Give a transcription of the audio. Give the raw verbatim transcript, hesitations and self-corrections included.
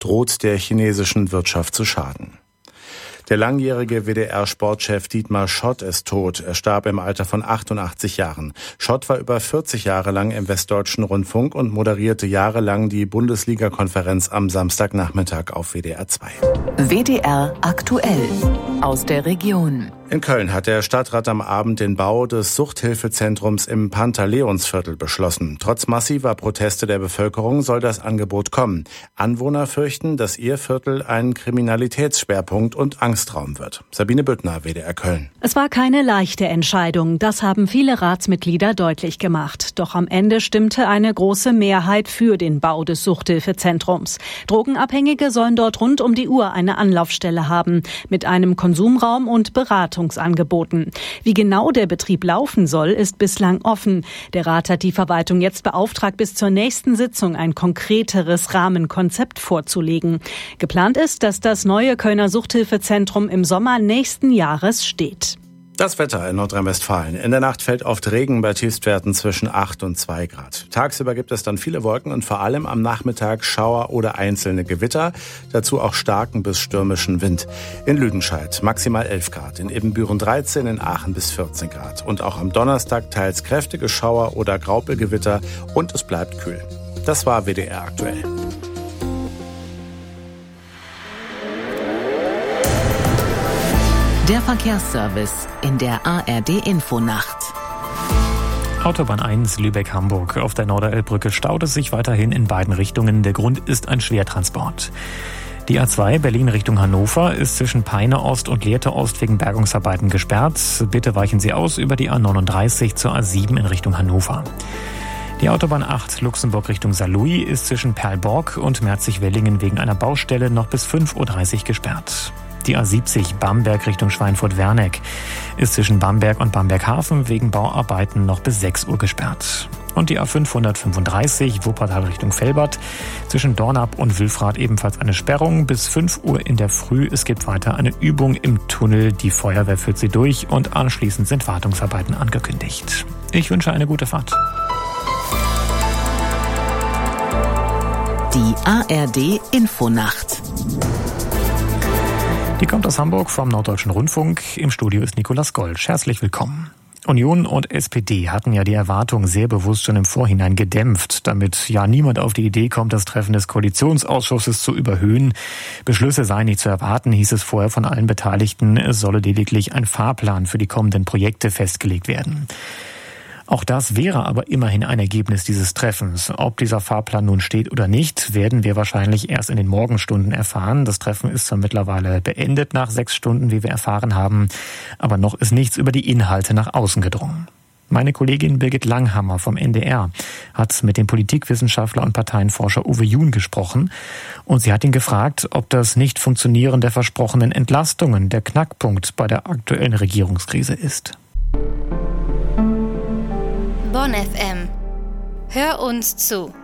droht der chinesischen Wirtschaft zu schaden. Der langjährige W D R-Sportchef Dietmar Schott ist tot. Er starb im Alter von achtundachtzig Jahren. Schott war über vierzig Jahre lang im Westdeutschen Rundfunk und moderierte jahrelang die Bundesliga-Konferenz am Samstagnachmittag auf W D R zwei. W D R aktuell aus der Region. In Köln hat der Stadtrat am Abend den Bau des Suchthilfezentrums im Pantaleonsviertel beschlossen. Trotz massiver Proteste der Bevölkerung soll das Angebot kommen. Anwohner fürchten, dass ihr Viertel ein Kriminalitätsschwerpunkt und Angstraum wird. Sabine Büttner, W D R Köln. Es war keine leichte Entscheidung. Das haben viele Ratsmitglieder deutlich gemacht. Doch am Ende stimmte eine große Mehrheit für den Bau des Suchthilfezentrums. Drogenabhängige sollen dort rund um die Uhr eine Anlaufstelle haben, mit einem Konsumraum und Beratung. Angeboten. Wie genau der Betrieb laufen soll, ist bislang offen. Der Rat hat die Verwaltung jetzt beauftragt, bis zur nächsten Sitzung ein konkreteres Rahmenkonzept vorzulegen. Geplant ist, dass das neue Kölner Suchthilfezentrum im Sommer nächsten Jahres steht. Das Wetter in Nordrhein-Westfalen. In der Nacht fällt oft Regen bei Tiefstwerten zwischen acht und zwei Grad. Tagsüber gibt es dann viele Wolken und vor allem am Nachmittag Schauer oder einzelne Gewitter. Dazu auch starken bis stürmischen Wind. In Lüdenscheid maximal elf Grad, in Ibbenbüren dreizehn, in Aachen bis vierzehn Grad. Und auch am Donnerstag teils kräftige Schauer oder Graupelgewitter und es bleibt kühl. Das war W D R aktuell. Der Verkehrsservice in der A R D-Infonacht. Autobahn eins Lübeck-Hamburg. Auf der Norderelbbrücke staut es sich weiterhin in beiden Richtungen. Der Grund ist ein Schwertransport. Die A zwei Berlin Richtung Hannover ist zwischen Peine Ost und Lehrte Ost wegen Bergungsarbeiten gesperrt. Bitte weichen Sie aus über die A neununddreißig zur A sieben in Richtung Hannover. Die Autobahn acht Luxemburg Richtung Saarlouis ist zwischen Perlborg und Merzig-Wellingen wegen einer Baustelle noch bis fünf Uhr dreißig gesperrt. Die A siebzig Bamberg Richtung Schweinfurt-Werneck ist zwischen Bamberg und Bamberg-Hafen wegen Bauarbeiten noch bis sechs Uhr gesperrt. Und die A fünfhundertfünfunddreißig Wuppertal Richtung Velbert zwischen Dornap und Wülfrath ebenfalls eine Sperrung bis fünf Uhr in der Früh. Es gibt weiter eine Übung im Tunnel. Die Feuerwehr führt sie durch und anschließend sind Wartungsarbeiten angekündigt. Ich wünsche eine gute Fahrt. Die A R D-Infonacht. Die kommt aus Hamburg vom Norddeutschen Rundfunk. Im Studio ist Nikolaus Golsch. Herzlich willkommen. Union und S P D hatten ja die Erwartungen sehr bewusst schon im Vorhinein gedämpft, damit ja niemand auf die Idee kommt, das Treffen des Koalitionsausschusses zu überhöhen. Beschlüsse seien nicht zu erwarten, hieß es vorher von allen Beteiligten. Es solle lediglich ein Fahrplan für die kommenden Projekte festgelegt werden. Auch das wäre aber immerhin ein Ergebnis dieses Treffens. Ob dieser Fahrplan nun steht oder nicht, werden wir wahrscheinlich erst in den Morgenstunden erfahren. Das Treffen ist zwar mittlerweile beendet nach sechs Stunden, wie wir erfahren haben, aber noch ist nichts über die Inhalte nach außen gedrungen. Meine Kollegin Birgit Langhammer vom N D R hat mit dem Politikwissenschaftler und Parteienforscher Uwe Jun gesprochen und sie hat ihn gefragt, ob das Nicht-Funktionieren der versprochenen Entlastungen der Knackpunkt bei der aktuellen Regierungskrise ist. Bonn F M. Hör uns zu.